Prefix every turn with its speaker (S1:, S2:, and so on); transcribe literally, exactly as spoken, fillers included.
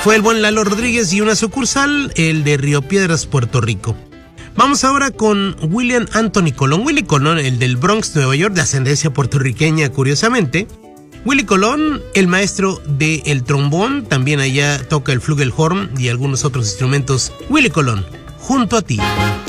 S1: fue el buen Lalo Rodríguez y una sucursal, el de Río Piedras, Puerto Rico. Vamos ahora con William Anthony Colón. Willie Colón, el del Bronx, Nueva York, de ascendencia puertorriqueña, curiosamente. Willie Colón, el maestro del trombón, también allá toca el flugelhorn y algunos otros instrumentos. Willie Colón, junto a ti.